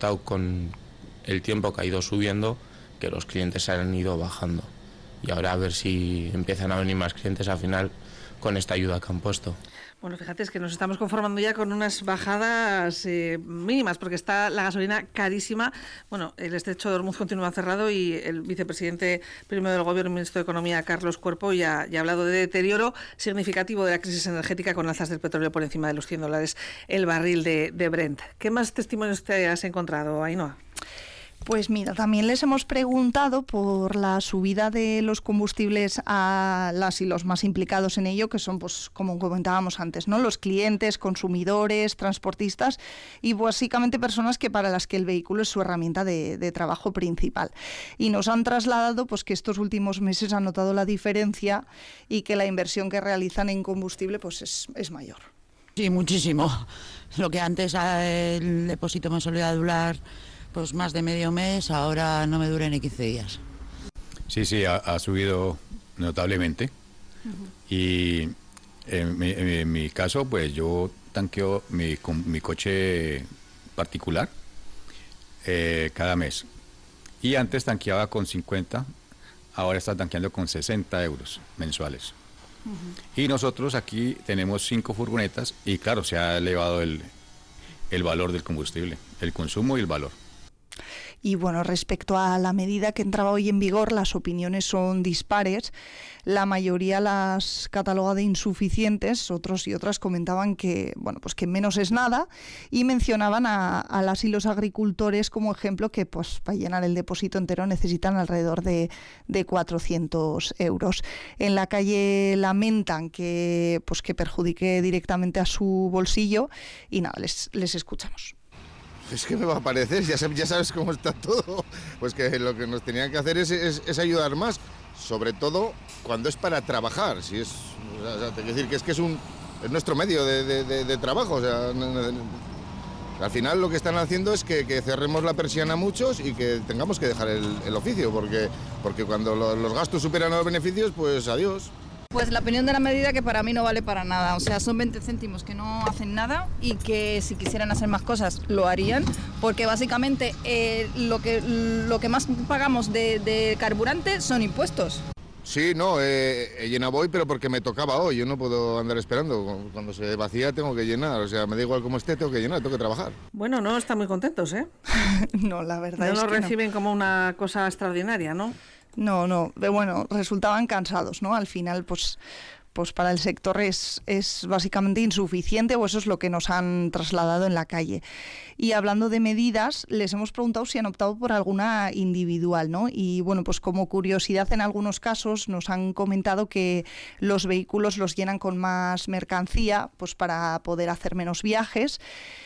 notado con el tiempo que ha ido subiendo que los clientes han ido bajando. Y ahora a ver si empiezan a venir más clientes al final con esta ayuda que han puesto. Bueno, fíjate, es que nos estamos conformando ya con unas bajadas mínimas, porque está la gasolina carísima. Bueno, el estrecho de Hormuz continúa cerrado y el vicepresidente primero del Gobierno, ministro de Economía, Carlos Cuerpo, ya ha hablado de deterioro significativo de la crisis energética con alzas del petróleo por encima de los $100 el barril de Brent. ¿Qué más testimonios te has encontrado, Ainhoa? Pues mira, también les hemos preguntado por la subida de los combustibles a las y los más implicados en ello, que son, pues, como comentábamos antes, ¿no? Los clientes, consumidores, transportistas y básicamente personas que para las que el vehículo es su herramienta de trabajo principal. Y nos han trasladado, pues, que estos últimos meses han notado la diferencia y que la inversión que realizan en combustible, pues, es mayor. Sí, muchísimo. Lo que antes el depósito me solía durar pues más de medio mes, ahora no me dura ni 15 días. Sí, ha subido notablemente. Y en mi caso, pues yo tanqueo mi coche particular cada mes. Y antes tanqueaba con 50, ahora está tanqueando con 60 euros mensuales. Y nosotros aquí tenemos 5 furgonetas y claro, se ha elevado el valor del combustible, el consumo y el valor. Y bueno, respecto a la medida que entraba hoy en vigor, las opiniones son dispares. La mayoría las cataloga de insuficientes, otros y otras comentaban que, bueno, pues que menos es nada y mencionaban a las y los agricultores como ejemplo que, pues, para llenar el depósito entero necesitan alrededor de 400 euros. En la calle lamentan que perjudique directamente a su bolsillo y nada, les escuchamos. Es que me va a parecer, ya sabes cómo está todo, pues que lo que nos tenían que hacer es ayudar más, sobre todo cuando es para trabajar, si es, o sea, tengo que decir que es nuestro medio de trabajo, o sea, al final lo que están haciendo es que cerremos la persiana a muchos y que tengamos que dejar el oficio, porque cuando los gastos superan a los beneficios, pues adiós. Pues la opinión de la medida que para mí no vale para nada, o sea, son 20 céntimos que no hacen nada y que si quisieran hacer más cosas lo harían, porque básicamente lo que más pagamos de carburante son impuestos. Sí, no, he llenado hoy, pero porque me tocaba hoy, yo no puedo andar esperando, cuando se vacía tengo que llenar, o sea, me da igual cómo esté, tengo que llenar, tengo que trabajar. Bueno, no están muy contentos, ¿eh? No, la verdad es que no lo reciben como una cosa extraordinaria, ¿no? No, bueno, resultaban cansados, ¿no? Al final, pues para el sector es básicamente insuficiente, o eso es lo que nos han trasladado en la calle. Y hablando de medidas, les hemos preguntado si han optado por alguna individual, ¿no? Y bueno, pues como curiosidad, en algunos casos nos han comentado que los vehículos los llenan con más mercancía, pues para poder hacer menos viajes.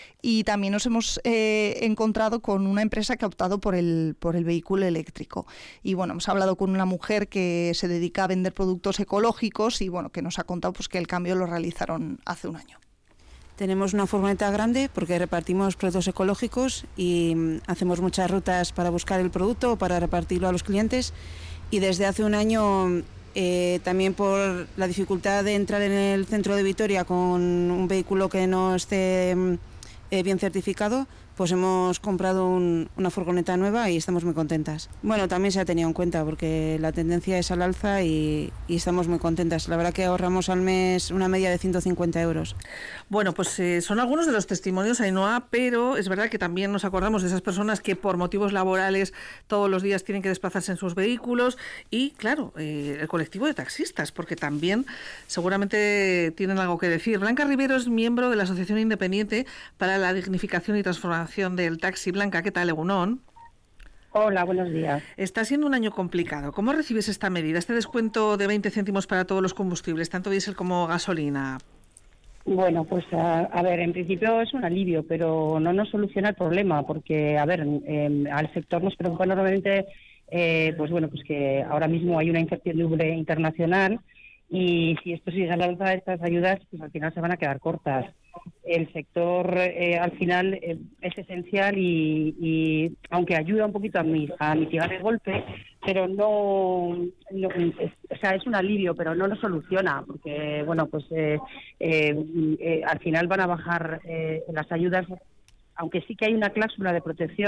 Y también nos hemos encontrado con una empresa que ha optado por el vehículo eléctrico. Y bueno, hemos hablado con una mujer que se dedica a vender productos ecológicos y bueno, que nos ha contado pues que el cambio lo realizaron hace un año. Tenemos una furgoneta grande porque repartimos productos ecológicos y hacemos muchas rutas para buscar el producto o para repartirlo a los clientes. Y desde hace un año, también por la dificultad de entrar en el centro de Vitoria con un vehículo que no esté bien certificado, pues hemos comprado una furgoneta nueva y estamos muy contentas. Bueno, también se ha tenido en cuenta porque la tendencia es al alza y estamos muy contentas. La verdad que ahorramos al mes una media de 150 euros. Bueno, pues son algunos de los testimonios, Ainhoa, pero es verdad que también nos acordamos de esas personas que por motivos laborales todos los días tienen que desplazarse en sus vehículos y, claro, el colectivo de taxistas, porque también seguramente tienen algo que decir. Blanca Rivero es miembro de la Asociación Independiente para la Dignificación y Transformación del Taxi. Blanca, ¿qué tal, Egunon? Hola, buenos días. Está siendo un año complicado. ¿Cómo recibes esta medida, este descuento de 20 céntimos para todos los combustibles, tanto diésel como gasolina? Bueno, pues a ver, en principio es un alivio, pero no nos soluciona el problema, porque, a ver, al sector nos preocupa enormemente, pues bueno, pues que ahora mismo hay una incertidumbre internacional y si esto sigue al alza, estas ayudas, pues al final se van a quedar cortas. El sector al final es esencial y aunque ayuda un poquito a mitigar el golpe, pero o sea, es un alivio, pero no lo soluciona, porque bueno, pues al final van a bajar las ayudas, aunque sí que hay una cláusula de protección